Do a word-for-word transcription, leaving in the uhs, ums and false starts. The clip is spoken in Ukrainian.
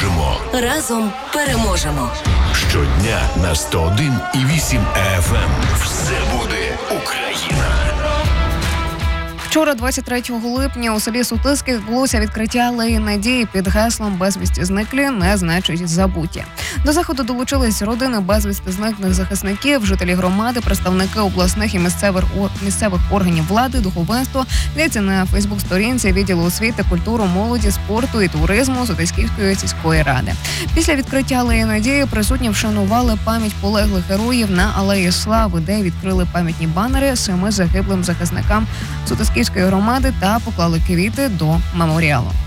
допоможемо. Разом переможемо. Щодня на сто один і вісім еф ем. Все буде Україна. Вчора, двадцять третього липня, у селі Сутиски відбулося відкриття алеї Надії під гаслом «Безвісті зниклі не значить забуті». До заходу долучились родини безвісти зниклих захисників, жителі громади, представники обласних і місцевих, місцевих органів влади, духовенство. Йдеться на Фейсбук-сторінці відділу освіти, культури, молоді, спорту і туризму Сутисківської сільської ради. Після відкриття алеї Надії присутні вшанували пам'ять полеглих героїв на Алеї Слави, де відкрили пам'ятні банери семи загиблим захисникам Сутисківської громади та поклали квіти до меморіалу.